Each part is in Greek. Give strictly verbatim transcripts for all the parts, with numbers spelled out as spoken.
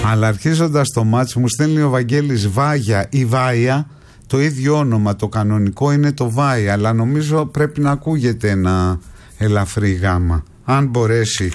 Αλλά αρχίζοντας το μάτς μου στέλνει ο Βαγγέλης Βάγια ή Βάια, το ίδιο όνομα, το κανονικό είναι το Βάια, αλλά νομίζω πρέπει να ακούγεται ένα ελαφρύ γάμα. Αν μπορέσει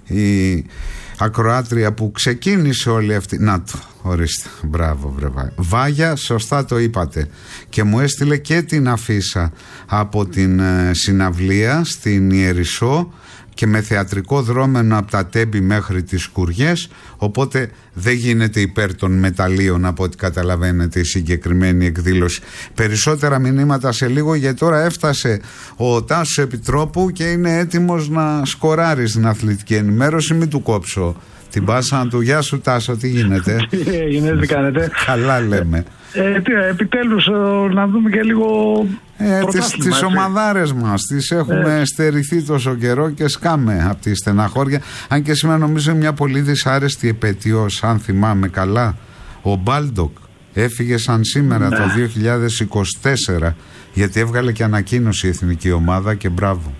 η ακροάτρια που ξεκίνησε όλη αυτή... Να το, ορίστε, μπράβο βρε Βάγια. Βάγια, σωστά το είπατε. Και μου έστειλε και την αφίσα από την ε, συναυλία στην Ιερισσό και με θεατρικό δρόμενο από τα Τέμπη μέχρι τις Σκουριές, οπότε δεν γίνεται υπέρ των μεταλλίων από ό,τι καταλαβαίνετε η συγκεκριμένη εκδήλωση. Περισσότερα μηνύματα σε λίγο, γιατί τώρα έφτασε ο Τάσος Επιτρόπου και είναι έτοιμος να σκοράρει στην αθλητική ενημέρωση. Μην του κόψω την πάσα του. Γεια σου Τάσο, τι γίνεται? Τι έγινε, τι κάνετε? Καλά λέμε. Ε, τι, επιτέλους ε, να δούμε και λίγο ε, τις, τις ομαδάρες μας τις έχουμε ε. στερηθεί τόσο καιρό και σκάμε από τη στεναχώρια. Αν και σήμερα νομίζω είναι μια πολύ δυσάρεστη επέτειος, αν θυμάμαι καλά. Ο Μπάλντοκ έφυγε σαν σήμερα, ναι, το δύο χιλιάδες είκοσι τέσσερα, γιατί έβγαλε και ανακοίνωση η εθνική ομάδα και μπράβο.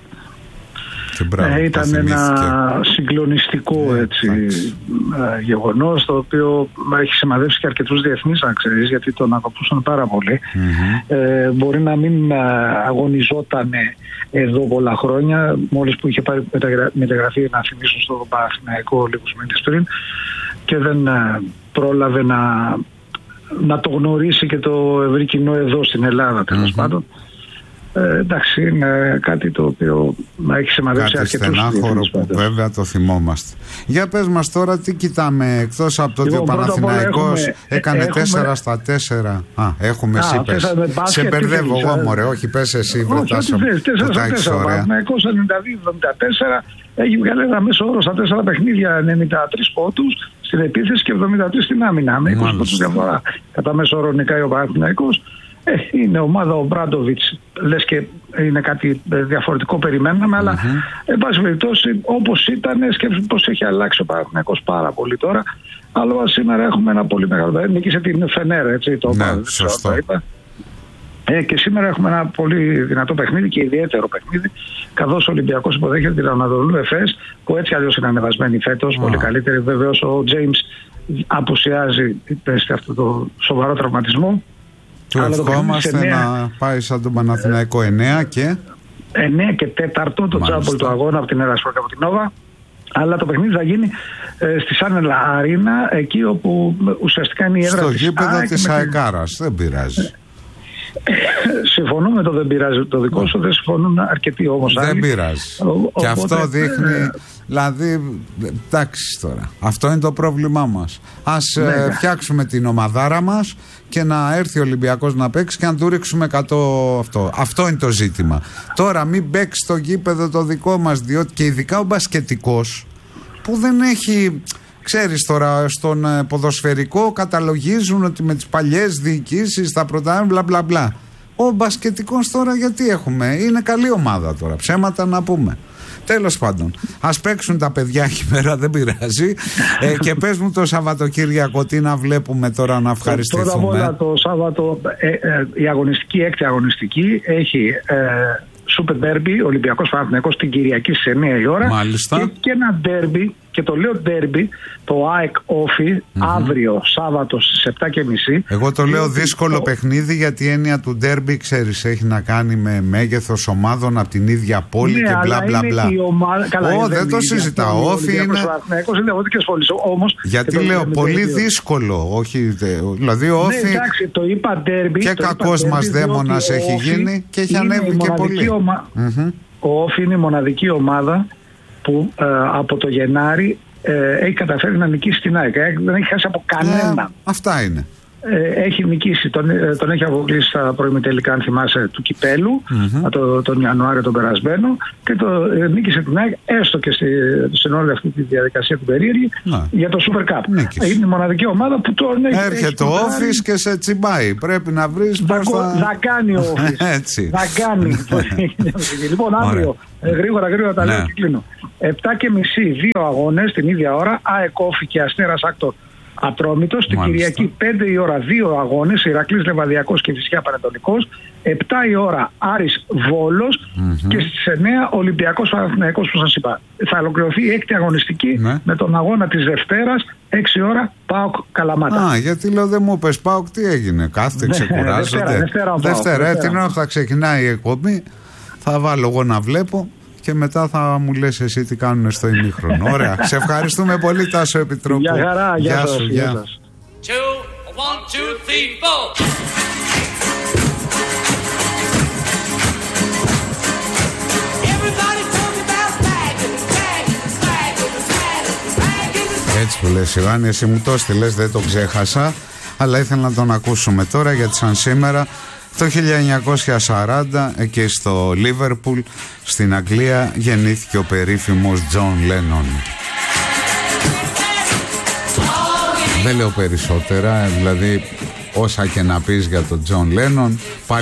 Μπράβο, ναι, ήταν ένα συγκλονιστικό έτσι, ε, γεγονός, το οποίο έχει σημαδέψει και αρκετούς διεθνείς, αν ξέρεις, γιατί τον αγαπούσαν πάρα πολύ. Mm-hmm. Ε, μπορεί να μην αγωνιζόταν εδώ πολλά χρόνια, μόλις που είχε πάρει μεταγραφή, να θυμίσω, στο Παναθηναϊκό λίγους μήνες πριν, και δεν ε, πρόλαβε να, να το γνωρίσει και το ευρύ κοινό εδώ στην Ελλάδα, τέλος mm-hmm. πάντων. Ε, εντάξει, είναι κάτι το οποίο έχει σημαδέψει αρκετούς. Κάτι στενάχωρο που βέβαια το θυμόμαστε. Για πες μας τώρα τι κοιτάμε, εκτός από το ότι λοιπόν, ο Παναθηναϊκός έχουμε, έκανε έχουμε... τέσσερα στα τέσσερα. Α, έχουμε, εσύ πες. Σε μπερδεύω εγώ, μωρέ, όχι, πες εσύ, βρετάσω που τα έχεις ωραία. Ο Παναθηναϊκός ενενήντα δύο εβδομήντα τέσσερα έχει βγάλει ένα μέσο όρο στα τέσσερα παιχνίδια, ενενήντα τρεις πόντους στην επίθεση και εβδομήντα τρεις στην άμυνα. Με είκοσι πόντους διαφορά. Κατά μέσο όρο νικάει ο Παναθηναϊκός. Ε, είναι ομάδα ο Μπράντοβιτς, λες και είναι κάτι διαφορετικό περιμέναμε, mm-hmm. αλλά εν πάση περιπτώσει όπως ήταν, σκέψου πως έχει αλλάξει ο Παναθηναϊκός πάρα πολύ τώρα. Αλλά σήμερα έχουμε ένα πολύ μεγάλο, νίκησε την Φενέρ, έτσι το ναι, είπα, σωστό. είπα. Ε, και σήμερα έχουμε ένα πολύ δυνατό παιχνίδι και ιδιαίτερο παιχνίδι, καθώς ο Ολυμπιακός υποδέχεται την Αναδολού Εφές, που έτσι αλλιώς είναι ανεβασμένη φέτος, oh. πολύ καλύτερη. Βεβαίως ο Τζέιμς απουσιάζει σε αυτό το σοβαρό τραυματισμό. Του ευχόμαστε να πάει σαν τον Παναθηναϊκό εννέα και εννέα και τέταρτο το τζάμπολ του αγώνα από την Ερασπορ και από την Νόβα. Αλλά το παιχνίδι θα γίνει ε, στη Σάνελα Αρίνα, εκεί όπου ουσιαστικά είναι η έδρα στο της γήπεδο της Αεκάρας. Δεν πειράζει. Συμφωνούμε, το δεν πειράζει το δικό σου, δεν συμφωνούν αρκετοί όμως. Δεν άλλοι. πειράζει. Ο, και οπότε, αυτό δείχνει, ε, δηλαδή, εντάξει τώρα. Αυτό είναι το πρόβλημά μας. Ας ναι, ε, φτιάξουμε την ομαδάρα μας και να έρθει ο Ολυμπιακός να παίξει και να του ρίξουμε εκατό αυτό. Αυτό είναι το ζήτημα. Τώρα μην παίξει στο γήπεδο το δικό μας, διότι και ειδικά ο μπασκετικός που δεν έχει... Ξέρεις τώρα, στον ποδοσφαιρικό καταλογίζουν ότι με τις παλιές διοικήσεις θα προτείνουν μπλα μπλα μπλα. Ο μπασκετικός τώρα γιατί έχουμε, είναι καλή ομάδα τώρα, ψέματα να πούμε. Τέλος πάντων, ας παίξουν τα παιδιά εκεί πέρα, δεν πειράζει. ε, και πες μου το Σαββατοκύριακο τι να βλέπουμε τώρα να ευχαριστηθούμε. Πρώτα απ' όλα το Σάββατο, ε, ε, η αγωνιστική, έκτη αγωνιστική έχει... Ε, Σούπερ ντέρμπι, Ολυμπιακός Παναθηναϊκός την Κυριακή στις εννέα η ώρα. Μάλιστα. Και, και ένα ντέρμπι, και το λέω ντέρμπι, το ΑΕΚ Όφι, mm-hmm. αύριο Σάββατο στις επτά και μισή. Εγώ το λέω δύσκολο το... παιχνίδι, γιατί η έννοια του ντέρμπι, ξέρεις, έχει να κάνει με μέγεθος ομάδων από την ίδια πόλη, ναι, και μπλα μπλα μπλα. Ω, δεν το συζητάω. Όφι είναι. Όμως, γιατί λέω πολύ δύσκολο. Όχι, δηλαδή ο Όφι. Ναι, εντάξει, το είπα ντέρμπι. Και κακός μας δαίμονας έχει γίνει και έχει ανέβει και πολύ. Ομα... Mm-hmm. Ο Όφι είναι η μοναδική ομάδα που ε, από το Γενάρη ε, έχει καταφέρει να νικήσει την ΑΕΚ. Δεν έχει χάσει από κανένα. Ε, αυτά είναι. Ε, έχει νικήσει, τον, ε, τον έχει αποκλείσει στα προημιτελικά, αν θυμάσαι, του Κυπέλου, mm-hmm. το, τον Ιανουάριο τον περασμένο, και το ε, νίκησε την ΑΕΚ, έστω και στη, στην όλη αυτή τη διαδικασία του περίεργη, για το Super Cup. Νίκησε. Είναι η μοναδική ομάδα που τον έχει. Έρχεται ο Όφις και σε τσιμπάει. Πρέπει να βρεις θα, πώς θα... θα κάνει ο Όφις. Θα κάνει. Λοιπόν, αύριο, ε, γρήγορα γρήγορα τα λέω και κλείνω. επτά και μισή, δύο αγώνες την ίδια ώρα, ΑΕΚ Όφι και Αστέρας Άκτορ Ατρόμητος. Την Κυριακή πέντε η ώρα δύο αγώνες, Ηρακλής Λεβαδιακός και Βυσσιά Πανετολικός. επτά η ώρα Άρης Βόλος mm-hmm. και στις εννιά Ολυμπιακός Παναθηναϊκός που σας είπα. Θα ολοκληρωθεί η έκτη αγωνιστική ναι. με τον αγώνα της Δευτέρας, έξι η ώρα ΠΑΟΚ Καλαμάτα. Α, γιατί λέω δεν μου είπες ΠΑΟΚ, τι έγινε, κάθεται, ξεκουράζονται. Δευτέρα, Δευτέρα, Δευτέρα, την ώρα θα ξεκινάει η εκπομπή, θα βάλω εγώ να βλέπω και μετά θα μου λες εσύ τι κάνουν στο ημίχρονο. Ωραία, σε ευχαριστούμε πολύ Τάσο Επιτρόπου. Γεια χαρά, γεια, γεια σου, γεια σας. Έτσι που λες Ιωάννη, εσύ μου το έστειλες, δεν το ξέχασα, αλλά ήθελα να τον ακούσουμε τώρα, γιατί σαν σήμερα το χίλια εννιακόσια σαράντα εκεί στο Λίβερπουλ στην Αγγλία γεννήθηκε ο περίφημος Τζον Λένον. Δεν λέω περισσότερα, δηλαδή όσα και να πεις για τον Τζον Λένον